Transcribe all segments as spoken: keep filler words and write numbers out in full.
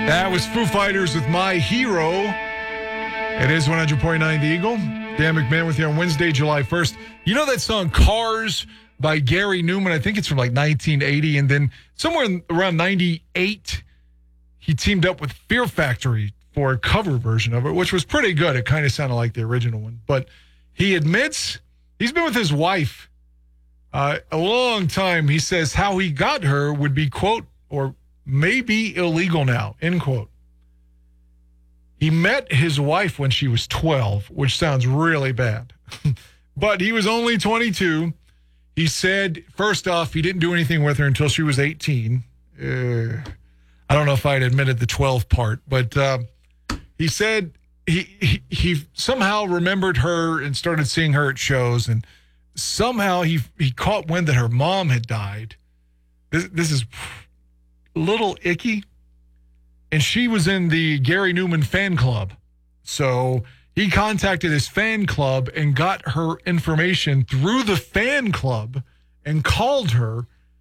That was Foo Fighters with My Hero. It is one hundred point nine The Eagle. Dan McMahon with you on Wednesday, July first. You know that song Cars by Gary Newman? I think it's from like nineteen eighty. And then somewhere in, around ninety-eight, he teamed up with Fear Factory for a cover version of it, which was pretty good. It kind of sounded like the original one. But he admits he's been with his wife uh, a long time. He says how he got her would be, quote, or may be illegal now, end quote. He met his wife when she was twelve, which sounds really bad. But he was only twenty-two. He said, first off, he didn't do anything with her until she was eighteen. Uh, I don't know if I'd admitted the twelve part, but uh, he said he, he he somehow remembered her and started seeing her at shows, and somehow he he caught wind that her mom had died. This, this is a little icky. And she was in the Gary Newman fan club. So he contacted his fan club and got her information through the fan club and called her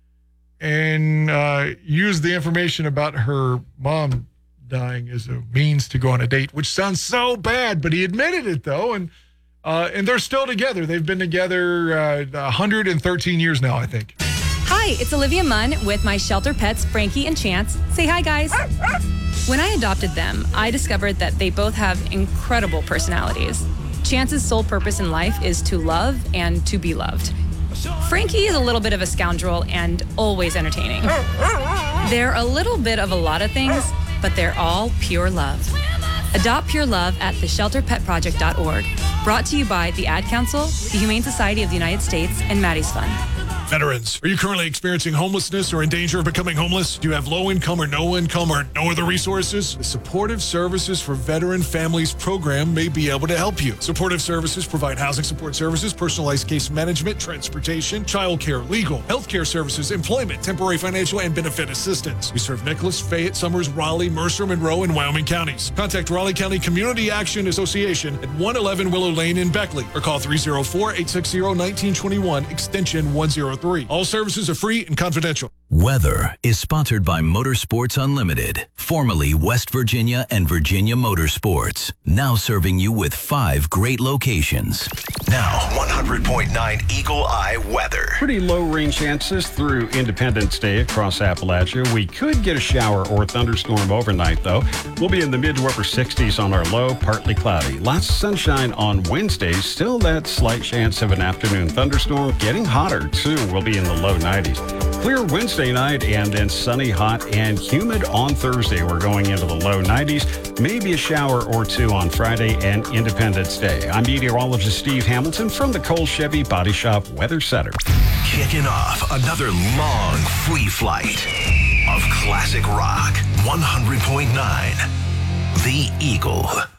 and uh, used the information about her mom dying as a means to go on a date, which sounds so bad, but he admitted it, though. And uh, and they're still together. They've been together uh, one hundred thirteen years now, I think. Hi, it's Olivia Munn with my shelter pets, Frankie and Chance. Say hi, guys. When I adopted them, I discovered that they both have incredible personalities. Chance's sole purpose in life is to love and to be loved. Frankie is a little bit of a scoundrel and always entertaining. They're a little bit of a lot of things, but they're all pure love. Adopt pure love at the shelter pet project dot org. Brought to you by the Ad Council, the Humane Society of the United States, and Maddie's Fund. Veterans, are you currently experiencing homelessness or in danger of becoming homeless? Do you have low income or no income or no other resources? The Supportive Services for Veteran Families program may be able to help you. Supportive Services provide housing support services, personalized case management, transportation, childcare, legal, healthcare services, employment, temporary financial, and benefit assistance. We serve Nicholas, Fayette, Summers, Raleigh, Mercer, Monroe, and Wyoming counties. Contact Raleigh County Community Action Association at one eleven Willow Lane in Beckley or call three oh four, eight six zero, one nine two one, extension one oh three. All services are free and confidential. Weather is sponsored by Motorsports Unlimited, formerly West Virginia and Virginia Motorsports, now serving you with five great locations. Now, one hundred point nine Eagle Eye weather. Pretty low rain chances through Independence Day across Appalachia. We could get a shower or thunderstorm overnight, though. We'll be in the mid to upper sixties on our low, partly cloudy. Lots of sunshine on Wednesdays. Still that slight chance of an afternoon thunderstorm. Getting hotter, too. We'll be in the low nineties. Clear Wednesday night and then sunny, hot, and humid on Thursday. We're going into the low nineties. Maybe a shower or two on Friday and Independence Day. I'm meteorologist Steve Hamilton from the Cole Chevy Body Shop Weather Center. Kicking off another long free flight of classic rock. one hundred point nine The Eagle.